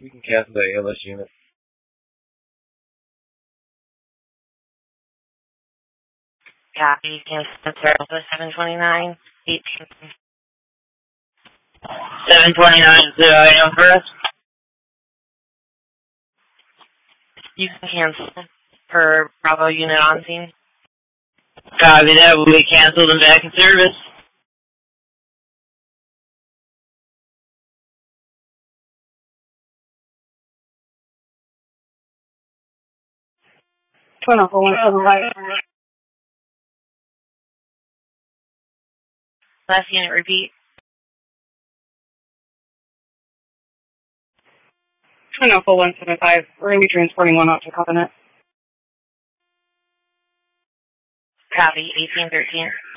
We can cancel the ALS unit. Copy. Cancel Alpha 729. 729 is AM for us. You can cancel per Bravo unit on scene. Copy that. Will be canceled and back in service. Last unit, repeat. Twin Alpha 175. We're going to be transporting one out to Covenant. Copy. 1813.